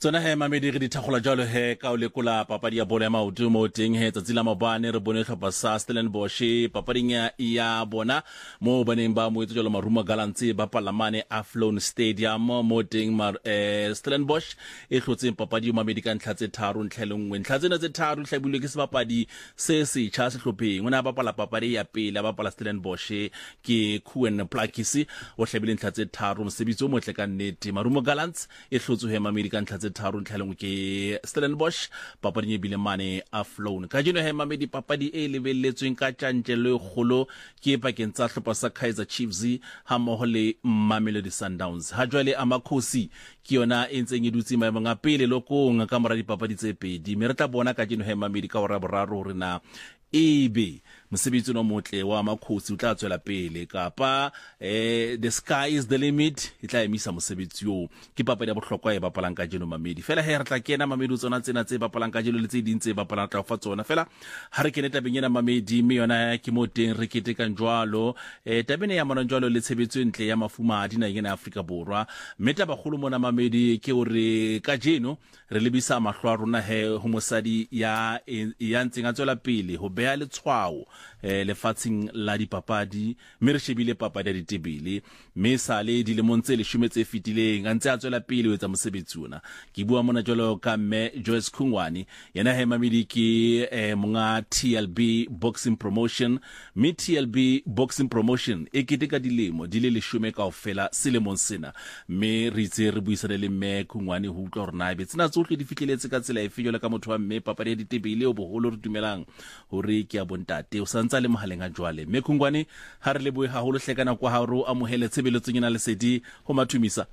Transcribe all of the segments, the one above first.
Tsona he mamedi re di thagola jalo he ka o lekola papadi ya bolo ya maoto mo teng he tsatsing la mabane re bone tlhopha sa Stellenbosch papading ya bona mo baneng ba mo jalo Maruma Gallants ba Palamane Aflon Stadium mo teng Stellenbosch e hlotseng papadi yo mamedi ka ntlha tse tharo ntlhelengwe ntlha tsena tse tharo hlabilwe ke sebapadi se setjha se hlopheng ona ba pala papadi ya pele ba pala Stellenbosch ke Kuwen Plakisi o hlabile ntlha tse tharo mosebetsi o motle ka nnete Maruma Gallants e hlotso he mamedi ka ntlha tse tharo ntlhelengwe ke Stellenbosch papadi e bile mane Aflon ka jeno he mamedi papadi e lebelletsweng ka tjantjelo e kgolo ke pakeng tsa hlopha sa Kaizer Chiefs ha mmoho le Mamelodi Sundowns ha jwale Amakhosi ke yona e ntseng e dutse maemong a pele lokong ka mora dipapadi tse pedi mme re tla bona ka jeno he mamedi ka hora boraro hore na ebe mosebetsi no motle wa Amakhosi o tla tswela pele kapa the sky is the limit e tla emisa mosebetsi yo ke papadi ya bohlokwa e bapalang ka jeno mamedi fela he re tla kena mamedi tsona tsena tse bapalang ka jeno le tse ding tse bapalang tla fa tsona fela ha re kene tabeng ena mamedi mme yona ke mo teng re ketekang jwalo tabene ya mona jwalo le tshebetso ntle ya mafuma dina yena Afrika Borwa mme taba kholo mona mamedi ke hore ka jeno re lebisa mahlwa rona he ho mosadi ya ntseng a tswela pele ho beha letshwao lefatsheng la dipapadi mme re shebile papadi ya ditebele mme sale dilemong tse 10 tse fetileng a ntse a tswela pele ho etsa mosebetsi ona ke bua mona jalo ka mme Joyce Khungwane yena he mamedi ke monga TLB Boxing Promotion mme TLB Boxing Promotion e keteka dilemo di le 10 kaofela selemong sena mme re itse re buisana le mme Khungwane ho utlwa hore na be tsena tsohle di fihleletse ka tsela e fijole ka motho wa mme papadi ya ditebele o boholo re dumelang hore ke ya bontate o santsa le mohaleng a jwale mme Khungwane ha re leboe haholo hlekana kwa ha ro amohele tsebeletsong ena le sedi ho mathumisa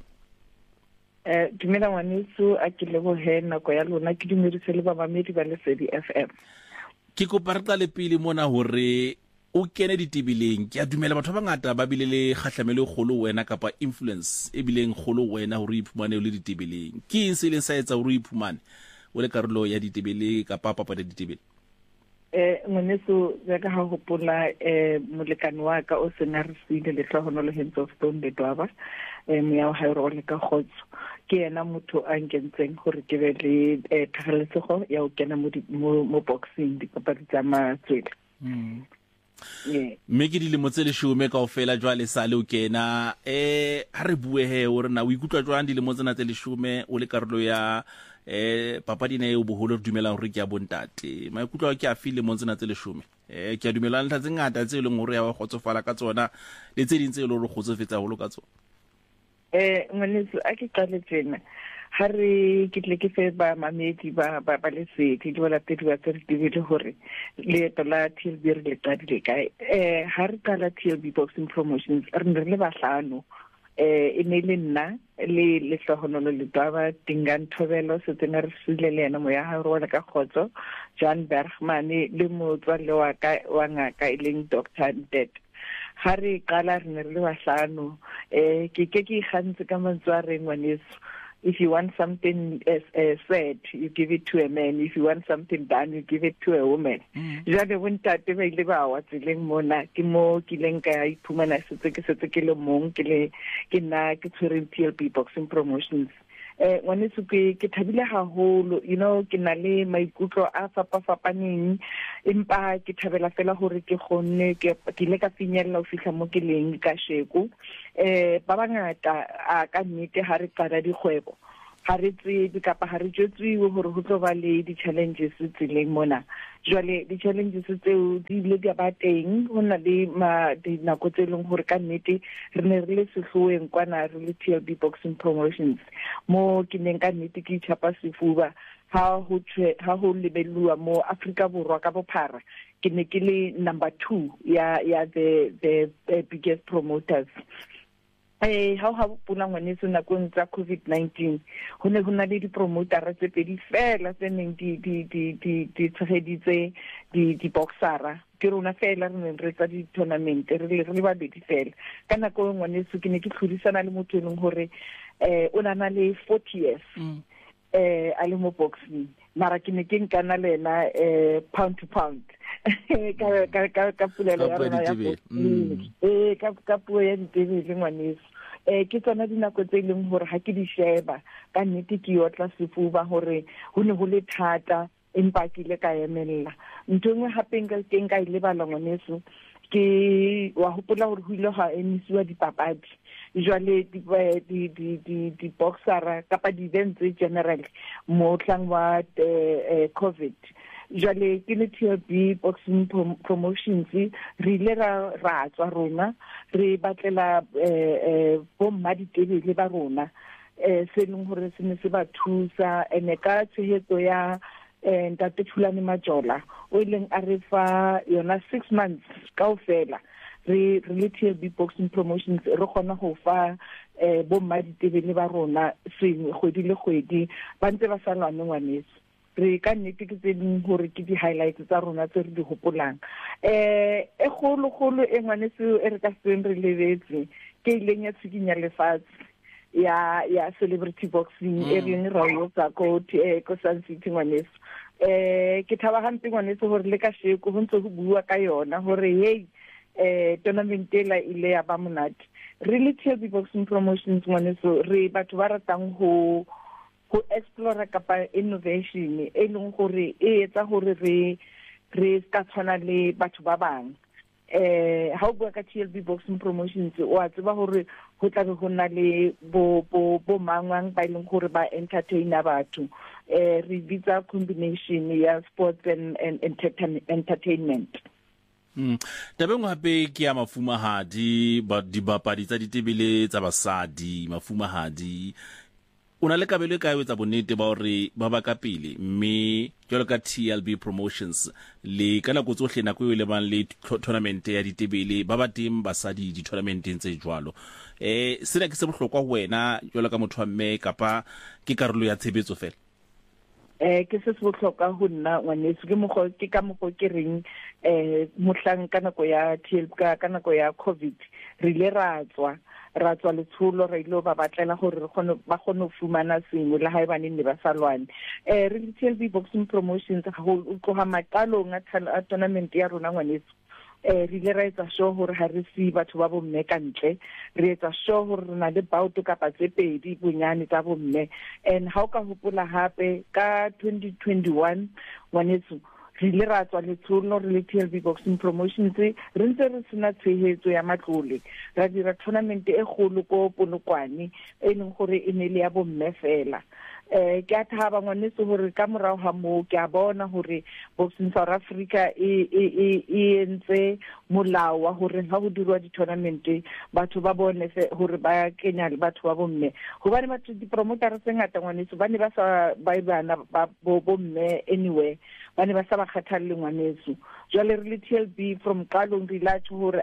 dumela ngwaneso a ke lebohe nako ya lona ke dumedise le babamedi ba Lesedi FM ke kopa re tla le pele mona hore o kene ditebeleng ke a dumela batho ba ngata ba bile le kgahlamelo kgolo wena kapa influence e bileng kgolo wena hore iphumane o le ditebeleng ke eng se leng sa etsa hore iphumane o le karolo ya ditebele kapa papadi ya ditebele ngwaneso ka ha hopola molekane wa ka o sena re sile le hlohonolo Hands of Stone le Dwaba moya ha ro le ka khotso ke yena motho a nkentseng hore ke be le tlhageletsego ya o kena mo boxing dipapadi tsa matswele mme ke dilemo tse 10 kaofela jwale sale o kena ha re bue he hore na o ikutlwa jwang dilemo tsena tse 10 o le karolo ya papadi ne o boholo re dumelang hore ke ya bontate maikutlo ke a file mo tsena tse 10 ke a dumela ntha tse ngata tse leng hore ya ba khotsofala ka tsona le tse ding tse le hore khotsofetsa holo ka tsona ngwaneso a ke qale tsena ha re ke tle ke fe ba mamedi ba Lesedi di wala tedi wa tse dibile hore leeto la TLB re le qadile kae ha re qala TLB Boxing Promotions re ne le bahlano e ne le nna le hlohonolo le Dwaba Dingan Thobelo se tsena re sile le ena moya ha ro ka khotso John Bergman le motswalle wa ka wa ngaka ileng Dr. Ntet ha re qala re ne le bahlano ke gantse ka mantswareng ngwaneso if you want something said you give it to a man if you want something done you give it to a woman jale bontate ba ile ba wa tseleng mona ke mo ke leng ka iphumana setse ke le mong ke na ke tshwere TLB Boxing Promotions ngwaneso ke thabile haholo ke na le maikutlo a fapaneng empa ke thabela fela hore ke gonne ke ile ka finyella o fihla mo ke leng ka sheko ba bangata a ka nnete ha re qala dikgwebo ha re tsebe kapa ha re jwetswe hore ho tlo ba le di-challenges tseleng mona jwale di-challenges tseo di ile di ba teng ho na le dinako tse leng hore ka nnete re ne re le sehloeng kwana re le TLB Boxing Promotions mo ke neng ka nnete ke itshapa sefuba ha ho lebelluwa mo Afrika Borwa ka bophara ke ne ke le number 2 ya the biggest promoters ha pula ngwaneso nakong tsa COVID-19 ho ne ho na le di-promoter tse pedi fela tse neng di tshegeditse di-boxera ke rona fela re ne re tsa di-tournament re le babedi fela ka nako ngwaneso ke ne ke tlhodisana le motho eleng hore o na le 40 years a le mo boxing mara ke ne ke nkana lena pound to pound ka pulelo ya rona ya ka puo ya ditebele ngwaneso ke tsona dinako tse leng hore ha ke di sheba ka nnete ke yotla sefuba hore ho ne ho le thata empa ke le ka emella ntho engwe hape nka ile bala ngwaneso ke wa hopola hore ho ile ha emisiwa dipapadi jwale di boxer kapa di events general mo tlang wa covid jwale ke le TLB boxing promotions re ile ra tswa rona re batlela bomma ditebele ba rona se leng hore se ne se ba thusa ene ka tshehetso ya ntate Thulane Majola o ileng a re fa yona 6 months kaofela re le TLB boxing promotions re gona go fa bomma ditebele ba rona sengwe kgwedi le kgwedi ba ntse ba sa lwane ngwaneso re ka nnete ke tse ding hore ke di-highlights tsa rona tse re di hopolang kgolo e ngwaneso e re ka seng re lebetse ke ileng ya tshikinya lefatshe ya celebrity boxing e leng ra yotsa ko Sun City ngwaneso ke thaba hampe ngwaneso hore le ka sheko ho ntse ho bua ka yona hore hey tournament ela ile ya ba monate really TLB boxing promotions ngwaneso re batho ba ratang ho explore kapa innovation e leng gore e etsa hore re ska tshwana le batho ba bang ha o bua ka TLB boxing promotions o a tseba hore ho tla be ho na le bo mangwang ba leng gore ba entertainer batho re bitsa combination ya sports and entertainment tabeng hape ke ya mafumahadi ba dibapadi tsa ditebele tsa basadi mafumahadi una le kabelo e kae tsa bonnete ba hore ba ba ka pele mme jwalo ka TLB promotions le kana go tsohle na go ile ban le tournament ya ditebele ba ba teng basadi di tournament tse jwalo sena ke se bohlokwa ho wena jwalo ka motho wa mme kapa ke karolo ya tshebetso fela ke se bohlokwa ho nna ngwaneso ke ka mokgo ke reng mohlang ka nako ya TLB ka nako ya covid re ile ra tswa letsholo ra ile ba batlela gore ba gone ho fumana sengwe le haebane ne ba salwane re le TLB boxing promotions go tloga maqalong a tournament ya rona ngwaneso re ile ra etsa sure hore ha re si batho ba bomme ka ntle re etsa sure hore re na le bauto kapa tse pedi bonyane tsa bomme and ha o ka hopola hape ka 2021 ngwaneso re ile ra tswa letsholo re le TLB boxing promotions re ntse re sena tshehetso ya matlole ra dira tournament e kgolo ko Polokwane e leng gore e ne le ya bomme fela ke a thaba ngwaneso hore ka morao ha mo ke a bona hore boxing South Africa e entse molao wa hore ha go dirwa di-tournament batho ba bone hore ba kenya le batho ba bomme hobane batho di-promoters tse ngata ngwaneso ba ne ba sa ba bana ba bomme anyway ba ne ba sa ba kgathalle ngwaneso jwale re le TLB from qalong re latho hore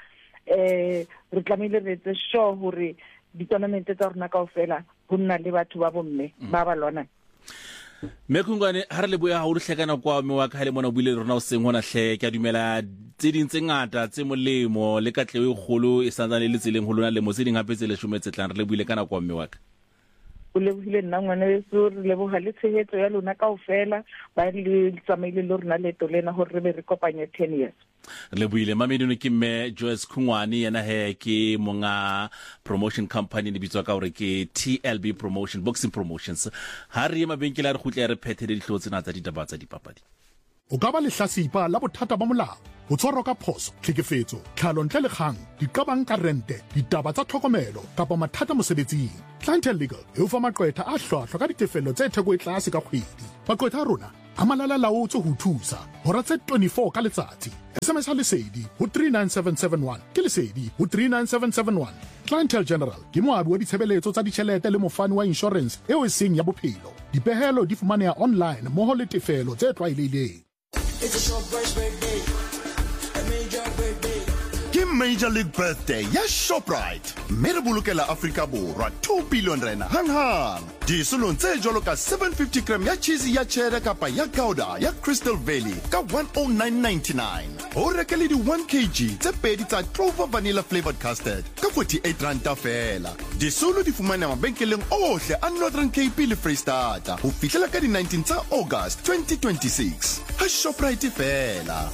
re tlamehile re etse sure hore di-tournament tsa rona kaofela ho nna le batho ba bomme ba ba lwana Mekungwane ha re le boya ha o hlekana kwa me wa ka le mona buile rona o seng hona hle ke a dumela tse ding tse ngata tse molemo le katlewe kgolo e santsane le tseleng ho lona le mo tse ding hape tse le shumetse tlang re le buile kana kwa me wa ka o lebile nna ngwana weso re leboga le tshehetso ya lona kaofela ba le tsamaile le rona leto lena hore re be re kopanye 10 years le buile mamedino ke mme Joyce Khungwane yana he ke monga promotion company le bitswa ka hore ke TLB promotion boxing promotions ha re mabenkele a re khutla re phethele dihlotse na tsa ditaba tsa dipapadi o ka ba le hlasipa la bothata ba molao ho tshwarwa ka phoso tlhekefetso tlhalo ntle le kgang diqabang ka rente ditaba tsa tlhokomelo kapa mathata mosebetsing Clientele Legal e o fa maqwetha a hlwahlwa ka ditefello tse theko e tlase ka kgwedi maqwetha a rona a malala laotse ho thusa hora tse 24 ka letsatsi SMS ha lesedi ho 39771 ke lesedi ho 39771 Clientele General ke moabi wa ditshebeletso tsa ditjhelete le mofani wa insurance eo e seng ya bophelo dipehelo di fumaneha online moho le tefelo tse tlwaelehileng It's a short birthday, a major birthday. Ke Major League Birthday ya Shoprite. Mme re bolokela Afrika Borwa 2 billion rand hang. Disolong tse jwalo ka 750 gram ya cheese ya cheddar kapa ya Gouda ya Crystal Valley ka 109.99. O rekele di 1 kg tse pedi tsa Clover vanilla flavored custard ka 48 rand fela. Disolo di fumana mabenkeleng ohle a Northern Cape le Freestata ho fihlela ka di 19 tsa August 2026. Ha Shoprite fela.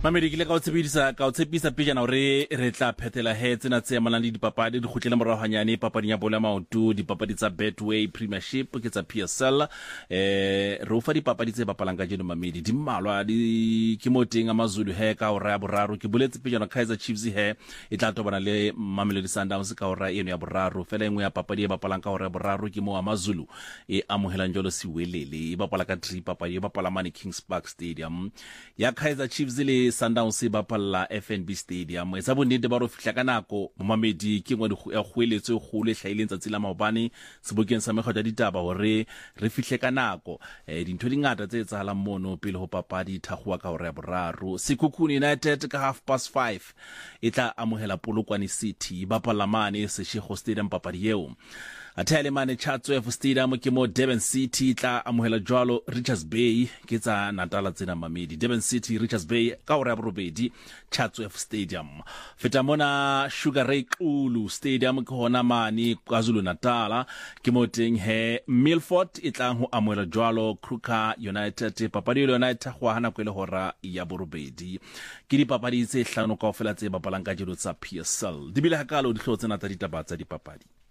mamedi ke le ka o tshepisa pejana hore re tla phethela he tsena tse amalang le dipapadi di khutlele morago hanyane papading ya bolo ya maoto dipapadi tsa Betway Premiership ke tsa PSL re o fa dipapadi tse bapalang ka jeno mamedi di mmalwa di ke moteng AmaZulu he ka hora ya boraro ke boletse pejana Kaizer Chiefs he e tla tobana le Mamelodi Sundowns ka hora eno ya boraro fela engwe ya papadi e bapalang ka hora ya boraro ke mo AmaZulu e amohelang jolo Siwelele e bapala ka 3 papadi e bapala mane Kings Park Stadium ya Kaizer Chiefs le Sundowns e bapalla FNB Stadium etsa bonnete ba ro fihla ka nako momamedi ke ngwe ya khueletso go le hlaileng tsa tsela maobane sebokeng sa megotla ditaba hore re fihle ka nako dintho di ngata tse etsahalang mono pele ho papadi thagwa ka hora ya boraro Sekhukhune United ka 5:30 e tla amohela Polokwane City bapalla mane Seshego Stadium papadi eo Athele mane Chatsworth Stadium ke mo Durban City tla amohela jwalo Richards Bay ke tsa Natal tsena mamedi Durban City Richards Bay ka hora ya borobedi Chatsworth Stadium feta mona Sugar Ray Xulu Stadium ke hona mane KwaZulu Natal ke mo teng he Milford e tla ho amohela jwalo Kruger United papadi United go hana kwele hora ya borobedi ke dipapadi tse hlano kaofela tse bapalang ka jelo tsa PSL di bile hakalo di hlotsena tsa ditaba tsa dipapadi